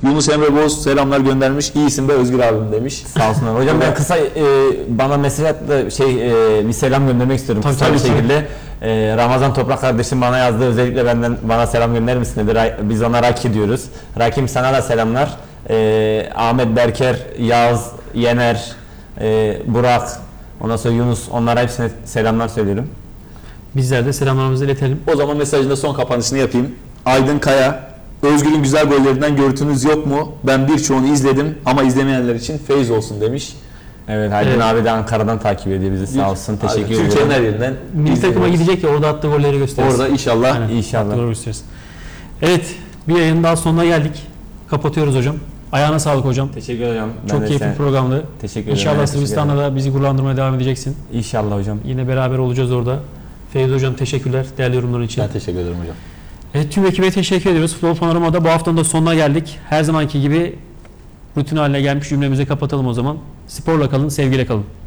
Yunus Emre Boz selamlar göndermiş. İyisin be Özgür abim demiş. Sağ olsunlar. Hocam ben kısa bana mesaj attı bir selam göndermek istiyorum. Tabii, Kısa tabii, bir şekilde. Ramazan Toprak kardeşim bana yazdı. Özellikle bana selam gönderir misin dedi. Biz ona Raki diyoruz. Rakim sana da selamlar. Ahmet Berker, Yağız, Yener, Burak, ondan sonra Yunus, onlara hepsine selamlar söylüyorum. Bizler de selamlarımızı iletelim. O zaman mesajında son kapanışını yapayım. Aydın Kaya, Özgür'ün güzel gollerinden görüntünüz yok mu? Ben birçoğunu izledim ama izlemeyenler için feyz olsun demiş. Evet, Aydın Evet. abi de Ankara'dan takip ediyor bizi, sağ olsun. Teşekkür ederim. Türkiye'nin her yerinden. Milli takıma gidecek ya, orada attığı golleri gösteririz. Orada inşallah. Aynen, İnşallah. attığı golleri gösteririz. Evet, bir yayın daha sonuna geldik. Kapatıyoruz hocam. Ayağına sağlık hocam. Teşekkür ederim. Çok keyifli bir programdı. Teşekkür ederim. İnşallah Evet, teşekkür Sırbistan'da da bizi gururlandırmaya devam edeceksin. İnşallah hocam. Yine beraber olacağız orada. Feyzi hocam teşekkürler değerli yorumların için. Ben teşekkür ederim hocam. Evet, tüm ekibe teşekkür ediyoruz. Futbol Panorama'da bu haftanın da sonuna geldik. Her zamanki gibi rutin haline gelmiş cümlemizi kapatalım o zaman. Sporla kalın, sevgiyle kalın.